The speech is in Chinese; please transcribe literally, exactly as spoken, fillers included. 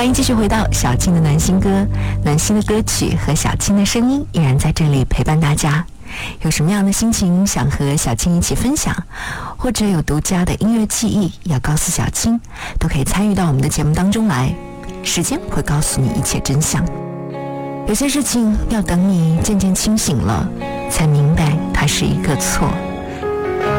欢迎继续回到小青的暖心歌，暖心的歌曲和小青的声音依然在这里陪伴大家。有什么样的心情想和小青一起分享，或者有独家的音乐记忆要告诉小青，都可以参与到我们的节目当中来，时间会告诉你一切真相。有些事情要等你渐渐清醒了，才明白它是一个错。